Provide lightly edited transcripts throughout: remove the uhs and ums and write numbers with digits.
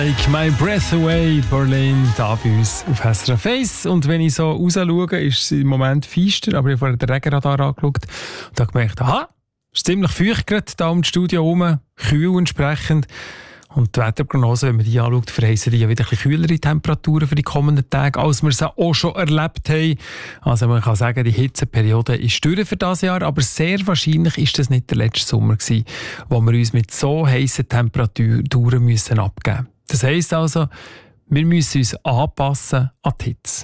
Take my breath away, Berlin, da bei uns auf SRF 1. Und wenn ich so raus schaue, ist es im Moment feister, aber ich habe vorhin den Regenradar angeschaut und habe gemerkt, aha, es ist ziemlich feucht gerade da um das Studio herum, kühl entsprechend. Und die Wetterprognose, wenn man die anschaut, verheißen die ja wieder ein bisschen kühlere Temperaturen für die kommenden Tage, als wir sie auch schon erlebt haben. Also man kann sagen, die Hitzeperiode ist durch für dieses Jahr, aber sehr wahrscheinlich ist das nicht der letzte Sommer gewesen, wo wir uns mit so heissen Temperaturen müssen abgeben. Das heisst also, wir müssen uns anpassen an die Hitze.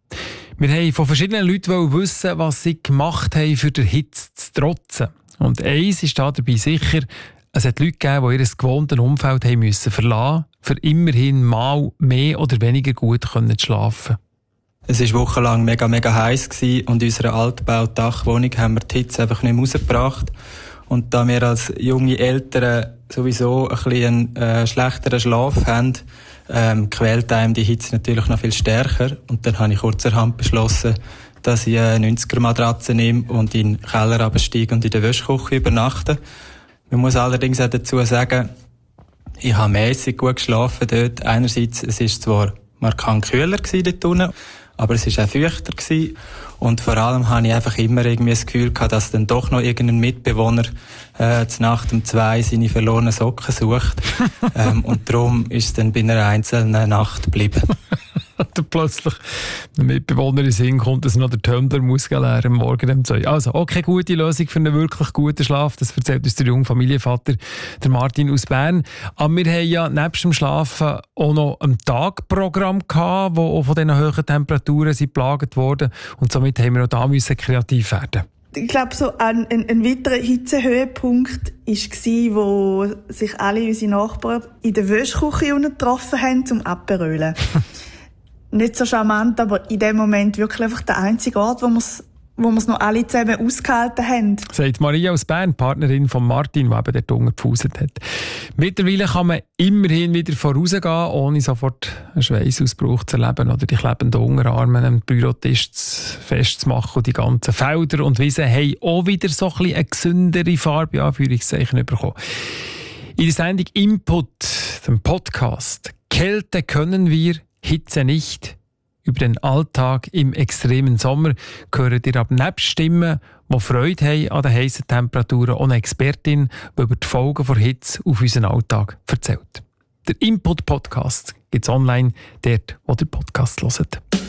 Wir haben von verschiedenen Leuten wissen, was sie gemacht haben, für der Hitze zu trotzen. Und eins ist dabei sicher, es hat Leute gegeben, die ihr gewohntes Umfeld haben müssen verlassen, für immerhin mal mehr oder weniger gut zu schlafen. Es war wochenlang mega heiß gewesen und in unserer Altbau-Dachwohnung haben wir die Hitze einfach nicht mehr rausgebracht. Und da wir als junge Eltern sowieso ein bisschen einen schlechteren Schlaf haben, quält einem die Hitze natürlich noch viel stärker. Und dann habe ich kurzerhand beschlossen, dass ich eine 90er-Matratze nehme und in den Keller runtersteige und in der Wäschküche übernachte. Man muss allerdings auch dazu sagen, ich habe mässig gut geschlafen dort. Einerseits, es ist zwar markant kühler gewesen dort unten, aber es war auch feuchter gewesen. Und vor allem habe ich einfach immer irgendwie das Gefühl gehabt, dass dann doch noch irgendein Mitbewohner Nacht um 2 seine verlorenen Socken sucht. Und darum ist es dann bei einer einzelnen Nacht geblieben. Da plötzlich ein Mitbewohner in den Sinn kommt, dass noch der Tumbler muss leeren am Morgen um 2. Also, auch keine gute Lösung für einen wirklich guten Schlaf. Das erzählt uns der junge Familienvater, der Martin aus Bern. Aber wir haben ja nebst dem Schlafen auch noch ein Tagprogramm gehabt, das auch von diesen hohen Temperaturen geplagt wurde. Und somit haben wir auch da müssen kreativ werden. Ich glaube, so ein weiterer Hitzehöhepunkt war, wo sich alle unsere Nachbarn in der Wäschküche getroffen haben, zum Aperölen. Nicht so charmant, aber in dem Moment wirklich einfach der einzige Ort, wo wir es noch alle zusammen ausgehalten haben. Sagt Maria aus Bern, Partnerin von Martin, der eben dort unten gepfuset hat. Mittlerweile kann man immerhin wieder vorausgehen, ohne sofort einen Schweißausbruch zu erleben oder die klebenden Unterarme am Bürotisch festzumachen. Und die ganzen Felder und Wiesen haben auch wieder so ein bisschen eine gesündere Farbe, Anführungszeichen, bekommen. In der Sendung Input, dem Podcast «Kälte können wir, Hitze nicht». Über den Alltag im extremen Sommer hören ihr ab nebst Stimmen, die Freude haben an den heissen Temperaturen, auch eine Expertin, die über die Folgen der Hitze auf unseren Alltag erzählt. Der Input-Podcast gibt es online, dort, wo ihr Podcast hört.